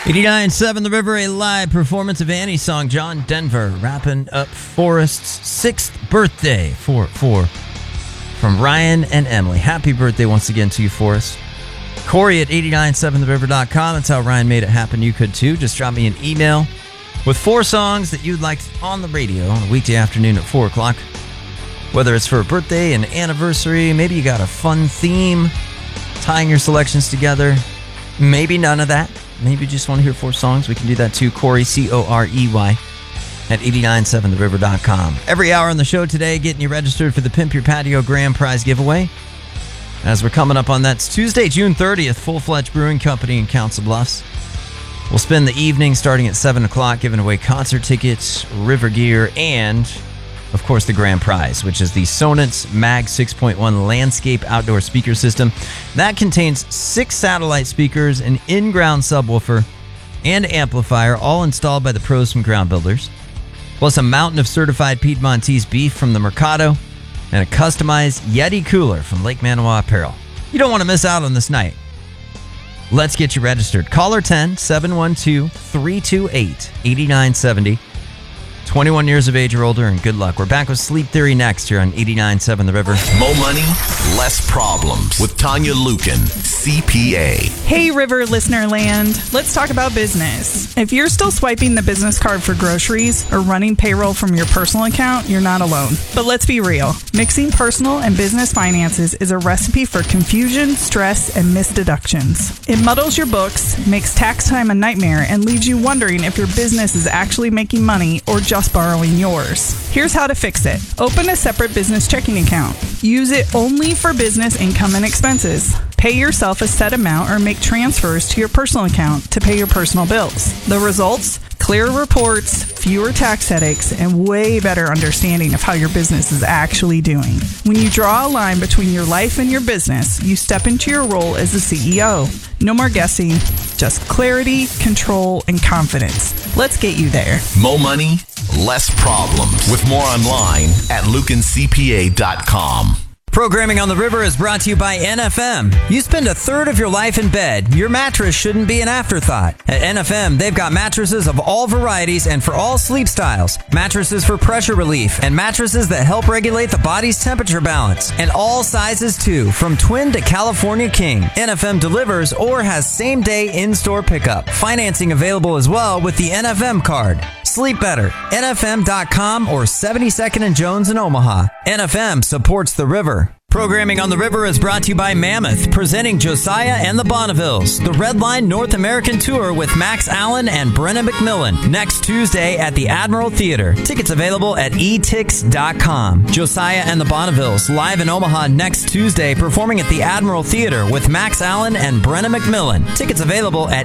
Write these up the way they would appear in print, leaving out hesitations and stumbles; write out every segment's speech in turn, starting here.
89.7 The River, a live performance of Annie's song, John Denver, wrapping up Forrest's 6th birthday from Ryan and Emily. Happy birthday once again to you, Forrest. Corey at 897theriver.com. That's how Ryan made it happen. You could too. Just drop me an email with 4 songs that you'd like on the radio on a weekday afternoon at 4 o'clock. Whether it's for a birthday, an anniversary, maybe you got a fun theme, tying your selections together. Maybe none of that. Maybe you just want to hear 4 songs. We can do that too. Corey, Corey, at 897theriver.com. Every hour on the show today, getting you registered for the Pimp Your Patio Grand Prize giveaway. As we're coming up on that, it's Tuesday, June 30th, Full Fledged Brewing Company in Council Bluffs. We'll spend the evening starting at 7 o'clock giving away concert tickets, river gear, and, of course, the grand prize, which is the Sonance Mag 6.1 Landscape Outdoor Speaker System. That contains 6 satellite speakers, an in-ground subwoofer, and amplifier, all installed by the pros from Ground Builders, plus a mountain of certified Piedmontese beef from the Mercado, and a customized Yeti cooler from Lake Manawa Apparel. You don't want to miss out on this night. Let's get you registered. Caller 10-712-328-8970. 21 years of age or older, and good luck. We're back with Sleep Theory next here on 89.7 The River. More money, less problems with Tanya Lukin, CPA. Hey, River listener land. Let's talk about business. If you're still swiping the business card for groceries or running payroll from your personal account, you're not alone. But let's be real. Mixing personal and business finances is a recipe for confusion, stress, and missed deductions. It muddles your books, makes tax time a nightmare, and leaves you wondering if your business is actually making money or just borrowing yours. Here's how to fix it. Open a separate business checking account. Use it only for business income and expenses. Pay yourself a set amount or make transfers to your personal account to pay your personal bills. The results? Clear reports, fewer tax headaches, and way better understanding of how your business is actually doing. When you draw a line between your life and your business, you step into your role as the CEO. No more guessing, just clarity, control, and confidence. Let's get you there. More money, less problems. With more online at lukincpa.com. Programming on the River is brought to you by NFM. You spend a third of your life in bed. Your mattress shouldn't be an afterthought. At NFM, they've got mattresses of all varieties and for all sleep styles. Mattresses for pressure relief and mattresses that help regulate the body's temperature balance. And all sizes too, from twin to California king. NFM delivers or has same-day in-store pickup. Financing available as well with the NFM card. Sleep better. NFM.com or 72nd and Jones in Omaha. NFM supports the River. Programming on the River is brought to you by Mammoth, presenting Josiah and the Bonnevilles, the Red Line North American Tour with Max Allen and Brenna McMillan, next Tuesday at the Admiral Theater. Tickets available at etix.com. Josiah and the Bonnevilles, live in Omaha next Tuesday, performing at the Admiral Theater with Max Allen and Brenna McMillan. Tickets available at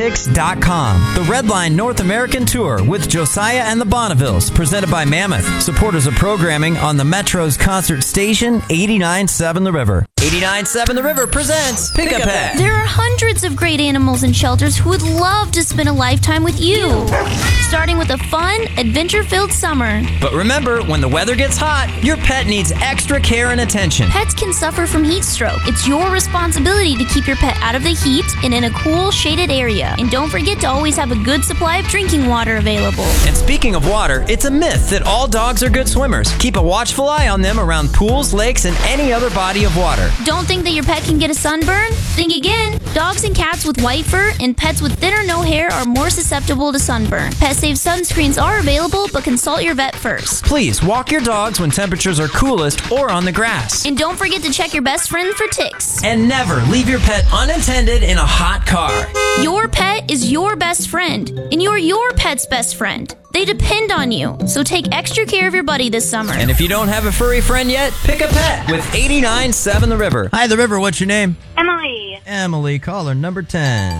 etix.com. The Red Line North American Tour with Josiah and the Bonnevilles, presented by Mammoth. Supporters of programming on the Metro's concert station, 89.7 The River. 89.7 The River presents Pick a Pet. There are hundreds of great animals in shelters who would love to spend a lifetime with you. Starting with a fun, adventure-filled summer. But remember, when the weather gets hot, your pet needs extra care and attention. Pets can suffer from heat stroke. It's your responsibility to keep your pet out of the heat and in a cool, shaded area. And don't forget to always have a good supply of drinking water available. And speaking of water, it's a myth that all dogs are good swimmers. Keep a watchful eye on them around pools, lakes, and any other body of water. Don't think that your pet can get a sunburn? Think again. Dogs and cats with white fur and pets with thin or no hair are more susceptible to sunburn. Pet-safe sunscreens are available, but consult your vet first. Please walk your dogs when temperatures are coolest or on the grass. And don't forget to check your best friend for ticks. And never leave your pet unattended in a hot car. Your pet is your best friend, and you're your pet's best friend. They depend on you, so take extra care of your buddy this summer. And if you don't have a furry friend yet, pick a pet with 89.7 The River. Hi, The River. What's your name? Emily. Emily, caller number 10.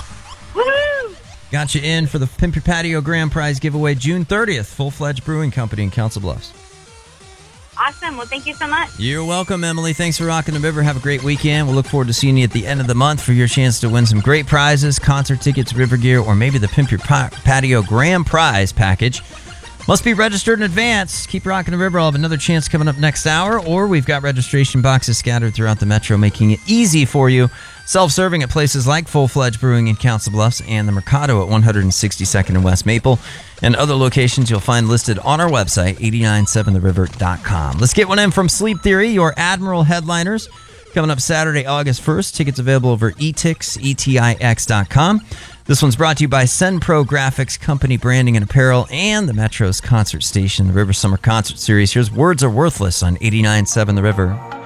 Woohoo! Got you in for the Pimp Your Patio Grand Prize giveaway June 30th. Full Fledged Brewing Company in Council Bluffs. Awesome. Well, thank you so much. You're welcome, Emily. Thanks for rocking the river. Have a great weekend. We'll look forward to seeing you at the end of the month for your chance to win some great prizes, concert tickets, river gear, or maybe the Pimp Your Patio Grand Prize package. Must be registered in advance. Keep rocking the river. I'll have another chance coming up next hour, or we've got registration boxes scattered throughout the metro, making it easy for you. Self-serving at places like Full Fledged Brewing in Council Bluffs and the Mercado at 162nd and West Maple, and other locations you'll find listed on our website, 897theriver.com. Let's get one in from Sleep Theory, your Admiral headliners. Coming up Saturday, August 1st. Tickets available over etix.com. This one's brought to you by SendPro Graphics, Company Branding and Apparel, and the Metro's concert station, the River Summer Concert Series. Here's Words Are Worthless on 89.7 The River.